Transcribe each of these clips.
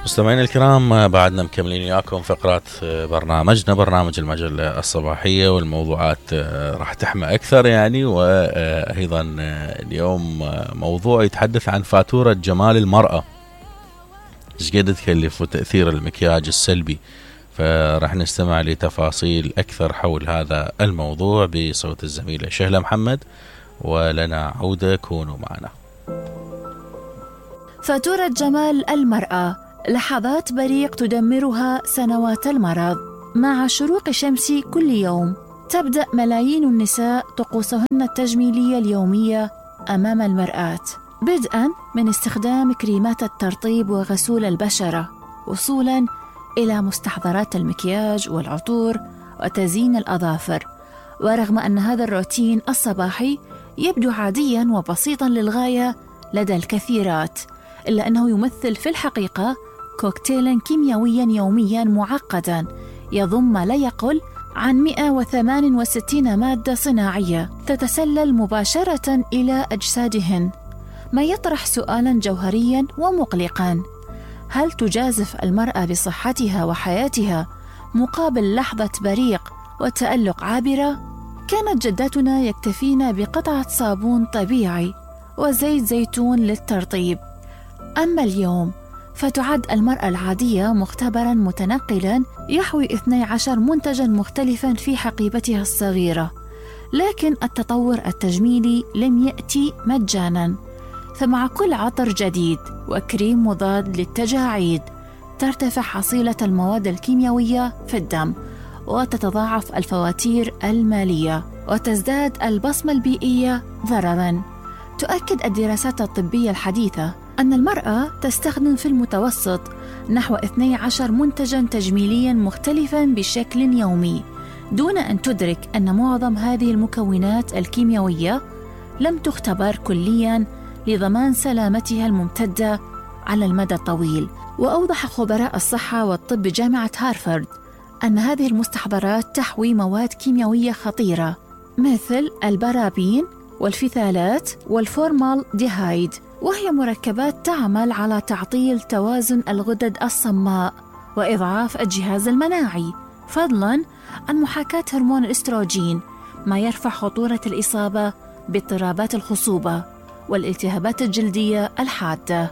مستمعينا الكرام، بعدنا مكملين وياكم فقرات برنامجنا، برنامج المجلة الصباحية، والموضوعات راح تحمى أكثر يعني. وأيضا اليوم موضوع يتحدث عن فاتورة جمال المرأة، إيش قد تكلف وتأثير المكياج السلبي. فراح نستمع لتفاصيل أكثر حول هذا الموضوع بصوت الزميلة شهلة محمد، ولنا عودة، كونوا معنا. فاتورة جمال المرأة، لحظات بريق تدمرها سنوات المرض. مع شروق الشمس كل يوم تبدأ ملايين النساء طقوسهن التجميلية اليومية أمام المرآة، بدءاً من استخدام كريمات الترطيب وغسول البشرة، وصولاً إلى مستحضرات المكياج والعطور وتزيين الأظافر. ورغم أن هذا الروتين الصباحي يبدو عادياً وبسيطاً للغاية لدى الكثيرات، إلا أنه يمثل في الحقيقة كوكتيلاً كيميائياً يومياً معقداً يضم ما لا يقل عن 168 مادة صناعية تتسلل مباشرة إلى أجسادهن، ما يطرح سؤالاً جوهرياً ومقلقاً: هل تجازف المرأة بصحتها وحياتها مقابل لحظة بريق وتألق عابرة؟ كانت جداتنا يكتفين بقطعة صابون طبيعي وزيت زيتون للترطيب، أما اليوم فتعد المرأة العادية مختبراً متنقلاً يحوي 12 منتجاً مختلفاً في حقيبتها الصغيرة. لكن التطور التجميلي لم يأتي مجاناً، فمع كل عطر جديد وكريم مضاد للتجاعيد ترتفع حصيلة المواد الكيميائية في الدم، وتتضاعف الفواتير المالية، وتزداد البصمة البيئية ضراراً. تؤكد الدراسات الطبية الحديثة أن المرأة تستخدم في المتوسط نحو 12 منتجاً تجميلياً مختلفاً بشكل يومي، دون أن تدرك أن معظم هذه المكونات الكيميائية لم تختبر كلياً لضمان سلامتها الممتدة على المدى الطويل. وأوضح خبراء الصحة والطب بجامعة هارفارد أن هذه المستحضرات تحوي مواد كيميائية خطيرة مثل البارابين والفيثالات والفورمال ديهايد، وهي مركبات تعمل على تعطيل توازن الغدد الصماء وإضعاف الجهاز المناعي، فضلاً عن محاكاة هرمون الإستروجين، ما يرفع خطورة الإصابة باضطرابات الخصوبة والالتهابات الجلدية الحادة.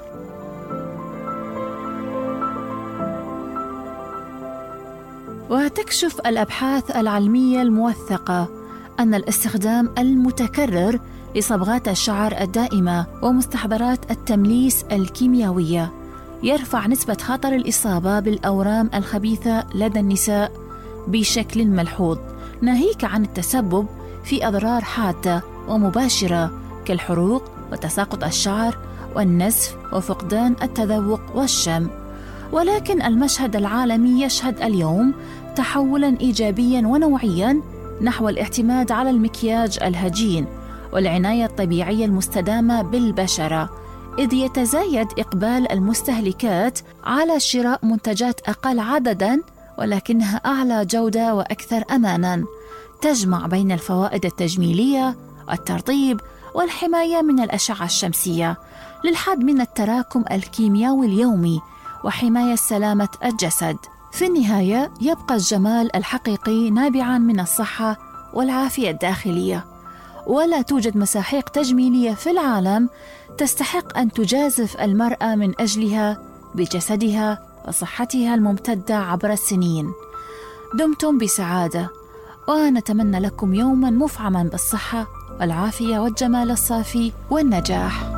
وتكشف الأبحاث العلمية الموثقة أن الاستخدام المتكرر لصبغات الشعر الدائمة ومستحضرات التمليس الكيميائية يرفع نسبة خطر الإصابة بالأورام الخبيثة لدى النساء بشكل ملحوظ، ناهيك عن التسبب في أضرار حادة ومباشرة كالحروق وتساقط الشعر والنزف وفقدان التذوق والشم. ولكن المشهد العالمي يشهد اليوم تحولاً إيجابياً ونوعياً نحو الاعتماد على المكياج الهجين والعناية الطبيعية المستدامة بالبشرة، إذ يتزايد إقبال المستهلكات على شراء منتجات أقل عدداً ولكنها أعلى جودة وأكثر أماناً، تجمع بين الفوائد التجميلية، الترطيب، والحماية من الأشعة الشمسية، للحد من التراكم الكيميائي اليومي وحماية سلامة الجسد. في النهاية يبقى الجمال الحقيقي نابعاً من الصحة والعافية الداخلية، ولا توجد مساحيق تجميلية في العالم تستحق أن تجازف المرأة من أجلها بجسدها وصحتها الممتدة عبر السنين. دمتم بسعادة، ونتمنى لكم يوماً مفعماً بالصحة والعافية والجمال الصافي والنجاح.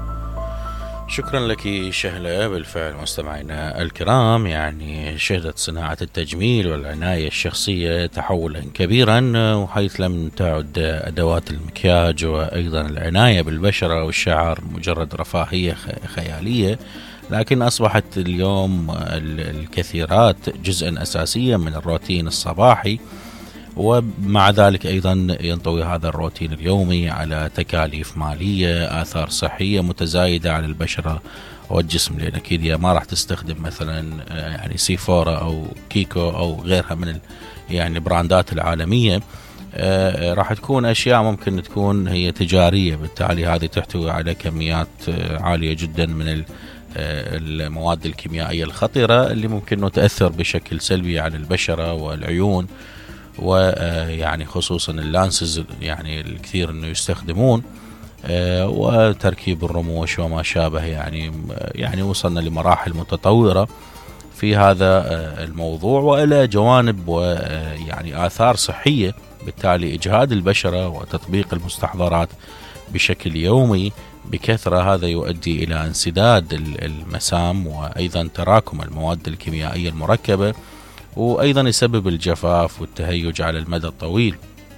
شكرا لك شهلة. بالفعل مستمعينا الكرام، يعني شهدت صناعة التجميل والعناية الشخصية تحولا كبيرا، وحيث لم تعد أدوات المكياج وأيضا العناية بالبشرة والشعر مجرد رفاهية خيالية، لكن أصبحت اليوم الكثيرات جزءا أساسيا من الروتين الصباحي. ومع ذلك أيضا ينطوي هذا الروتين اليومي على تكاليف مالية، آثار صحية متزايدة على البشرة والجسم، لأن أكيد ما راح تستخدم مثلا يعني سيفورا أو كيكو أو غيرها من يعني براندات العالمية، راح تكون أشياء ممكن تكون هي تجارية، بالتالي هذه تحتوي على كميات عالية جدا من المواد الكيميائية الخطرة اللي ممكن أنه تأثر بشكل سلبي على البشرة والعيون، ويعني خصوصا اللانسز يعني الكثير أنه يستخدمون، وتركيب الرموش وما شابه. يعني وصلنا لمراحل متطورة في هذا الموضوع، وإلى جوانب ويعني آثار صحية. بالتالي إجهاد البشرة وتطبيق المستحضرات بشكل يومي بكثرة هذا يؤدي إلى انسداد المسام، وأيضا تراكم المواد الكيميائية المركبة، وأيضا يسبب الجفاف والتهيج على المدى الطويل.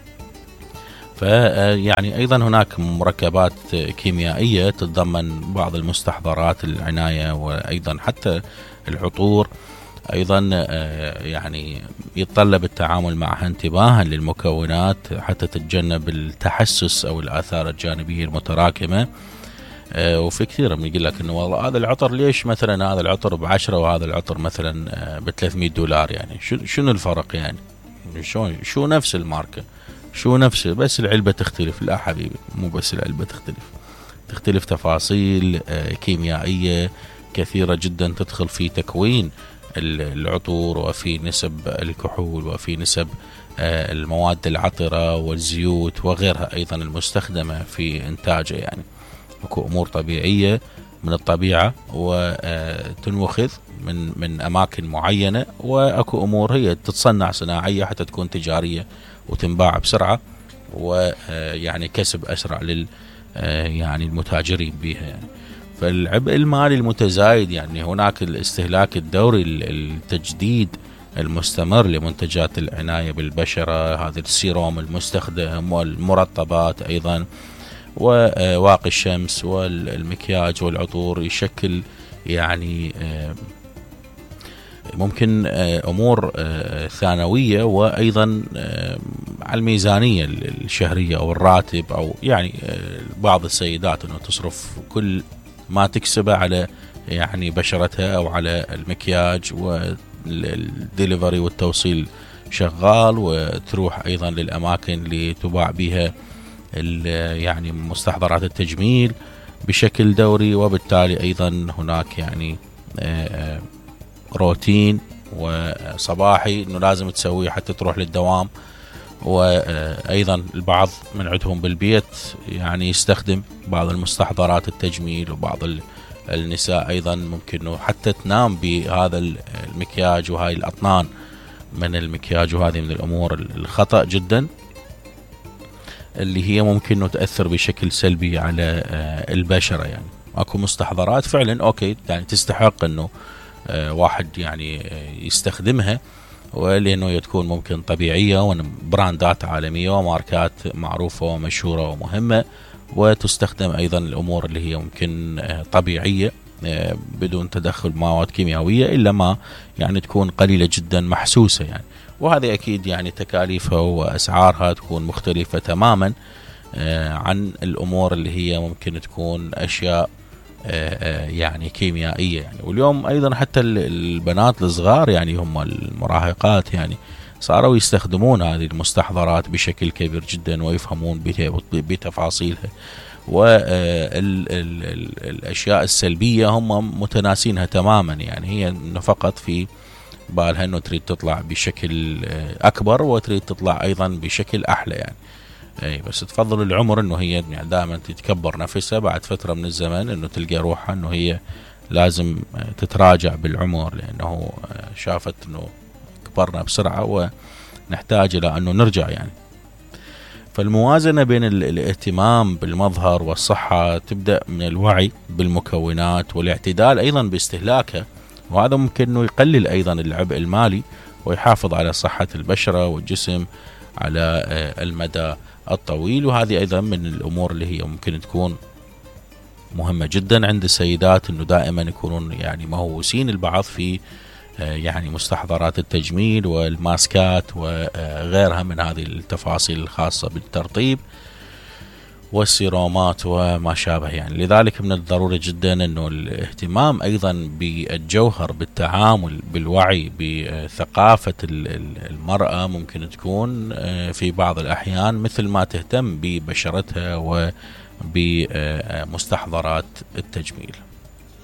فيعني أيضا هناك مركبات كيميائية تتضمن بعض المستحضرات العناية، وأيضا حتى العطور أيضا يعني يتطلب التعامل معها انتباها للمكونات حتى تتجنب التحسس أو الآثار الجانبية المتراكمة. وفي كثير من يقول لك إنه والله هذا العطر ليش مثلا هذا العطر ب10 وهذا العطر مثلا ب$300، يعني شنو الفرق؟ يعني شو نفس الماركة، شو نفس، بس العلبة تختلف. لا حبيبي، مو بس العلبة تختلف تفاصيل كيميائية كثيرة جدا تدخل في تكوين العطور، وفي نسب الكحول، وفي نسب المواد العطرة والزيوت وغيرها أيضا المستخدمة في إنتاجه. يعني اكو أمور طبيعية من الطبيعة وتنوخذ من أماكن معينة، وأكو أمور هي تتصنع صناعية حتى تكون تجارية وتنباع بسرعة، ويعني كسب أسرع يعني المتاجرين بها. يعني فالعبء المالي المتزايد، يعني هناك الاستهلاك الدوري، التجديد المستمر لمنتجات العناية بالبشرة، هذا السيروم المستخدم والمرطبات أيضا، وواقي الشمس والمكياج والعطور، يشكل يعني ممكن أمور ثانوية، وأيضا على الميزانية الشهرية أو الراتب، أو يعني بعض السيدات أنه تصرف كل ما تكسبه على يعني بشرتها أو على المكياج، والديليفري والتوصيل شغال، وتروح أيضا للأماكن اللي تباع بها يعني مستحضرات التجميل بشكل دوري. وبالتالي أيضا هناك يعني روتين وصباحي أنه لازم تسويه حتى تروح للدوام. وأيضا البعض من عندهم بالبيت يعني يستخدم بعض المستحضرات التجميل، وبعض النساء أيضا ممكن حتى تنام بهذا المكياج، وهاي الأطنان من المكياج، وهذه من الأمور الخطأ جدا اللي هي ممكن تأثر بشكل سلبي على البشرة. يعني اكو مستحضرات فعلا اوكي يعني تستحق انه واحد يعني يستخدمها، ولأنه تكون ممكن طبيعية وبراندات عالمية وماركات معروفة ومشهورة ومهمة، وتستخدم أيضا الأمور اللي هي ممكن طبيعية بدون تدخل مواد كيميائية، إلا ما يعني تكون قليلة جدا محسوسة. يعني وهذه أكيد يعني تكاليفها وأسعارها تكون مختلفة تماما عن الأمور اللي هي ممكن تكون أشياء يعني كيميائية. يعني واليوم أيضا حتى البنات الصغار يعني هم المراهقات يعني صاروا يستخدمون هذه المستحضرات بشكل كبير جدا، ويفهمون بتفاصيلها، والأشياء السلبية هم متناسينها تماما. يعني هي فقط في بالها أنه تريد تطلع بشكل أكبر، وتريد تطلع أيضا بشكل أحلى. يعني بس تفضل العمر انه هي يعني دائما تتكبر نفسها، بعد فترة من الزمن انه تلقى روحها انه هي لازم تتراجع بالعمر، لانه شافت انه كبرنا بسرعة ونحتاج الى انه نرجع. يعني فالموازنة بين الاهتمام بالمظهر والصحة تبدأ من الوعي بالمكونات والاعتدال ايضا باستهلاكها، وهذا ممكن انه يقلل ايضا العبء المالي ويحافظ على صحة البشرة والجسم على المدى الطويل. وهذه أيضا من الأمور اللي هي ممكن تكون مهمة جدا عند السيدات، أنه دائما يكونون يعني مهووسين البعض في يعني مستحضرات التجميل والماسكات وغيرها من هذه التفاصيل الخاصة بالترطيب والسيرومات وما شابه. يعني لذلك من الضروري جدا أنه الاهتمام أيضا بالجوهر، بالتعامل، بالوعي، بثقافة المرأة ممكن تكون في بعض الأحيان مثل ما تهتم ببشرتها وبمستحضرات التجميل.